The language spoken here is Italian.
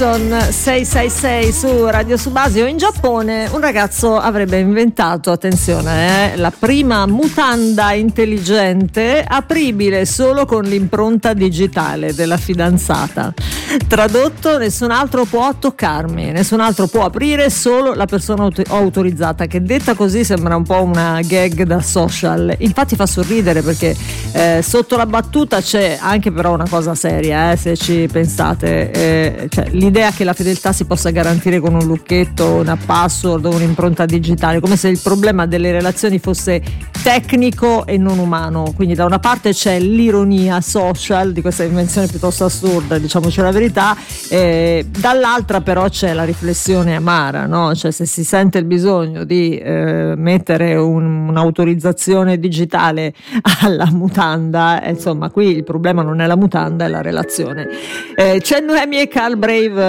Jackson 666 su Radio Subasio. In Giappone un ragazzo avrebbe inventato, attenzione, la prima mutanda intelligente apribile solo con l'impronta digitale della fidanzata. Tradotto: nessun altro può toccarmi, nessun altro può aprire, solo la persona autorizzata, che detta così sembra un po' una gag da social. Infatti fa sorridere perché sotto la battuta c'è anche però una cosa seria, se ci pensate, cioè l'idea che la fedeltà si possa garantire con un lucchetto, una password o un'impronta digitale, come se il problema delle relazioni fosse tecnico e non umano. Quindi da una parte c'è l'ironia social di questa invenzione piuttosto assurda, diciamoci la verità, dall'altra però c'è la riflessione amara, no? Cioè, se si sente il bisogno di mettere un'autorizzazione digitale alla mutanda, insomma qui il problema non è la mutanda, è la relazione. C'è Noemi e Carl Brave